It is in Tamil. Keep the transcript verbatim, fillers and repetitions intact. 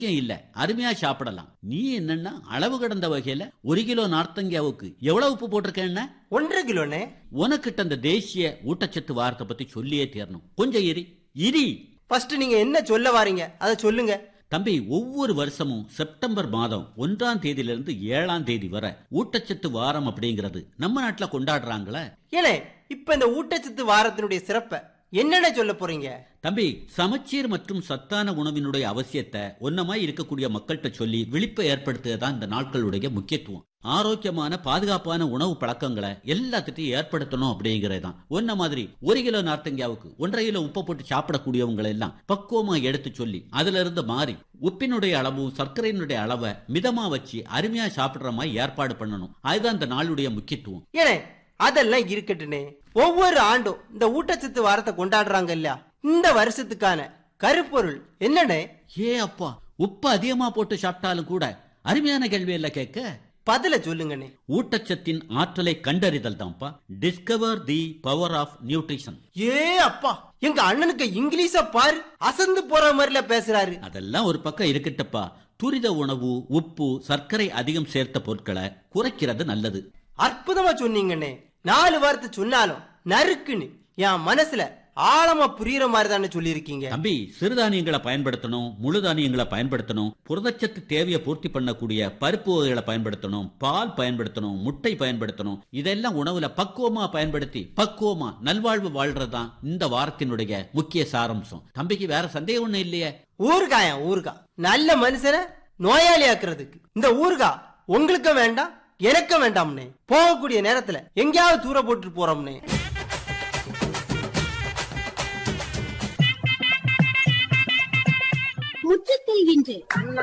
இல்ல, அருமையா சாப்பிடலாம். நீ என்னன்னா அளவு கடந்த வகையில ஒரு கிலோ நார்த்தங்கியாவுக்கு எவ்வளவு உப்பு போட்டிருக்கேன்னா? ஒன்றரை கிலோண்ணே. உனக்கிட்ட அந்த தேசிய ஊட்டச்சத்து வாரத்தை பத்தி சொல்லியே தீரணும். கொஞ்சம் இரி இரி ஃபர்ஸ்ட் நீங்க என்ன சொல்ல வாரீங்க அதை சொல்லுங்க. தம்பி, ஒவ்வொரு வருஷமும் செப்டம்பர் மாதம் ஒன்றாம் தேதியிலிருந்து ஏழாம் தேதி வரை ஊட்டச்சத்து வாரம் அப்படிங்கிறது நம்ம நாட்டுல கொண்டாடுறாங்களே. ஏனே இப்ப இந்த ஊட்டச்சத்து வாரத்தினுடைய சிறப்பை என்னென்ன சொல்ல போறீங்க? தம்பி, சமச்சீர் மற்றும் சத்தான உணவினுடைய அவசியத்தை ஒன்னமாய் இருக்கக்கூடிய மக்கள்கிட்ட சொல்லி விழிப்பை ஏற்படுத்துவதுதான் இந்த நாட்களுடைய முக்கியத்துவம். ஆரோக்கியமான பாதுகாப்பான உணவு பழக்கங்களை எல்லாத்திட்டையும் ஏற்படுத்தணும் அப்படிங்கறதுதான். ஒன்ன மாதிரி ஒரு கிலோ நார்த்தங்கியாவுக்கு ஒன்றரை கிலோ உப்பை போட்டு சாப்பிடக்கூடியவங்களை எல்லாம் பக்குவமா எடுத்து சொல்லி அதுல இருந்து மாறி உப்பினுடைய அளவு சர்க்கரையினுடைய அளவை மிதமா வச்சு அருமையா சாப்பிடுற மாதிரி ஏற்பாடு பண்ணணும். அதுதான் இந்த நாளுடைய முக்கியத்துவம். ஏனே அதெல்லாம் இருக்கட்டுனே, ஒவ்வொரு ஆண்டும் இந்த ஊட்டச்சத்து வாரத்தை கொண்டாடுறாங்க இல்ல, இந்த வருஷத்துக்கான கருப்பொருள் என்னன்னே? ஏ அப்பா, உப்பு அதிகமா போட்டு சாப்பிட்டாலும் கூட அருமையான கேள்வி எல்லாம் கேட்க பதில சொல்லுங்கண்ணே. ஊட்டச்சத்தின் ஆற்றலை கண்டறிதல் தான்ப்பா. Discover the power of nutrition. ஏ அப்பா, எங்க அண்ணனுக்கு இங்கிலீஷ பாரு, அசந்து போற மாதிரில பேசுறாரு. அதெல்லாம் ஒரு பக்கம் இருக்கட்டப்பா. துரித உணவு, உப்பு, சர்க்கரை அதிகம் சேர்த்த பொருட்களை குறைக்கிறது நல்லது. அற்புதமா சொன்னீங்கண்ணே. நாலு வார்த்தை சொன்னாலும் நறுக்குன்னு என் மனசுல ஆழமா புரியுற மாதிரி தானே சொல்லி இருக்கீங்க. தம்பி, சிறுதானியங்களை பயன்படுத்தணும், முழு தானியங்களை பயன்படுத்தணும், புரதச்சத்து தேவையை பூர்த்தி பண்ணக்கூடிய பருப்பு வகைகளை பயன்படுத்தணும், பால் பயன்படுத்தணும், முட்டை பயன்படுத்தணும். இதெல்லாம் உணவுல பக்குவமா பயன்படுத்தி பக்குவமா நல்வாழ்வு வாழ்றதுதான் இந்த வாரத்தினுடைய முக்கிய சாரம்சம். தம்பிக்கு வேற சந்தேகம் ஒண்ணு இல்லையே? ஊறுகாயா ஊறுகா நல்ல மனுஷனை நோயாளி ஆக்குறதுக்கு. இந்த ஊறுகா உங்களுக்கு வேண்டாம், எனக்கு வேண்டாம்னே. போகக்கூடிய நேரத்துல எங்கேயாவது தூர போட்டு போறோம்னே. முற்றத்தில் இன்று